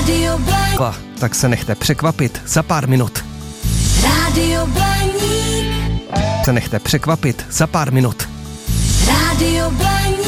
Rádio Blaník. Tak se nechte překvapit za pár minut. Rádio Blaník. Se nechte překvapit za pár minut. Rádio Blaník.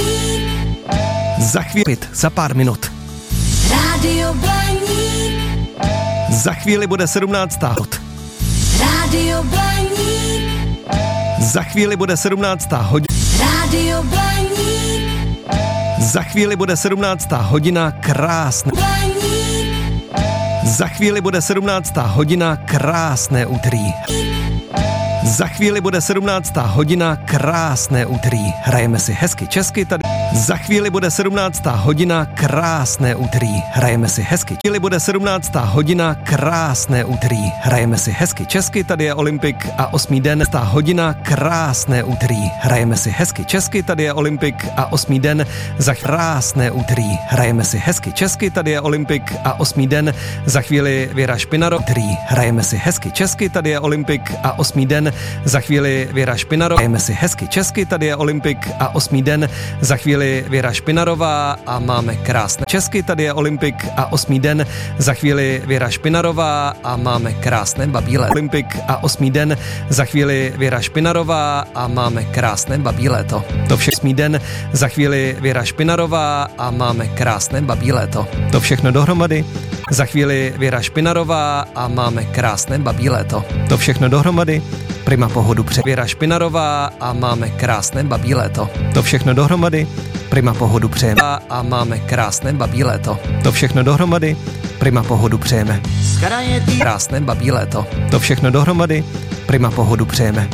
Za pár minut. Rádio Blaník. Za chvíli bude 17. Rádio Blaník. Za chvíli bude 17. hodina. Rádio Blaník. Za chvíli bude 17. hodina krásné. Blaník. Za chvíli bude 17. hodina krásné úterý. Za chvíli bude 17. hodina krásné úterý. Hrajeme si hezky česky tady. Za chvíli bude 17. hodina krásné úterý. Hrajeme si hezky. Chvíli bude 17. hodina krásné úterý. Hrajeme si hezky česky. Tady je Olympik a 8. den. Hodina krásné úterý. Hrajeme si hezky česky. Tady je Olympik a 8. den. Za krásné úterý. Hrajeme si hezky česky. Tady je Olympik a 8. den. Za chvíli Věra Špinarová. Hrajeme si hezky česky. Tady je Olympik a 8. den. Za chvíli Věra Špinarová. Hrajeme si hezky česky. Tady je Olympik a 8. den. Za chvíli Věra Špinarová a máme krásné česky. Tady je Olympik a 8. den. Za chvíli Věra Špinarová a máme krásné babí léto. Olympik a 8. den. Za chvíli Věra Špinarová a máme krásné babí léto. To všechno 8. den. Za chvíli Věra Špinarová a máme krásné babí léto. To všechno dohromady. Za chvíli Věra Špinarová a máme krásné babí léto. To všechno dohromady. Prima pohodu přeje Věra Špinarová a máme krásné babí léto. To všechno dohromady. Prima pohodu přejeme a máme krásné babí léto. To všechno dohromady. Prima pohodu přejeme. Krásné babí léto. To všechno dohromady. Prima pohodu přejeme.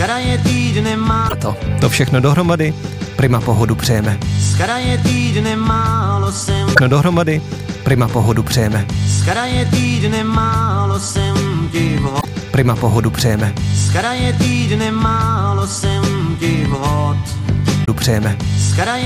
To všechno dohromady. Prima pohodu přejeme. Všechno dohromady. Prima pohodu přejeme. Prima pohodu přejeme. Přejeme.